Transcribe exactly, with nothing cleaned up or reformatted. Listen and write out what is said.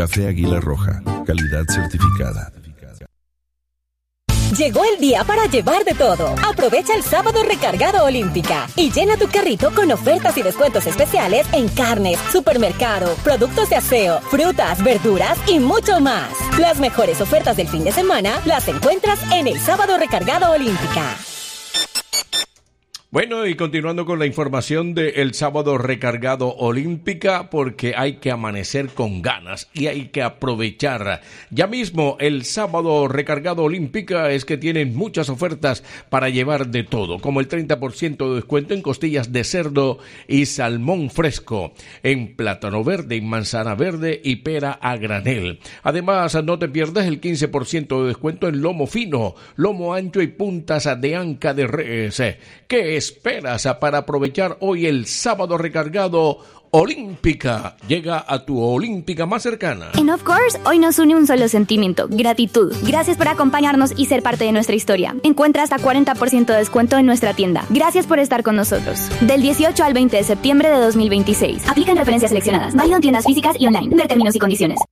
Café Águila Roja, calidad certificada. Llegó el día para llevar de todo. Aprovecha el sábado recargado Olímpica y llena tu carrito con ofertas y descuentos especiales en carnes, supermercado, productos de aseo, frutas, verduras y mucho más. Las mejores ofertas del fin de semana las encuentras en el sábado recargado Olímpica. Bueno, y continuando con la información del sábado recargado Olímpica, porque hay que amanecer con ganas y hay que aprovechar. Ya mismo el sábado recargado Olímpica es que tienen muchas ofertas para llevar de todo, como el treinta por ciento de descuento en costillas de cerdo y salmón fresco, en plátano verde, en manzana verde y pera a granel. Además, no te pierdas el quince por ciento de descuento en lomo fino, lomo ancho y puntas de anca de res. ¿Qué es? Esperas para aprovechar hoy el sábado recargado Olímpica? Llega a tu Olímpica más cercana. En Of Course, hoy nos une un solo sentimiento: gratitud. Gracias por acompañarnos y ser parte de nuestra historia. Encuentra hasta cuarenta por ciento de descuento en nuestra tienda. Gracias por estar con nosotros. Del dieciocho al veinte de septiembre de dos mil veintiséis. Aplican referencias seleccionadas. Válido en tiendas físicas y online. Ver términos y condiciones.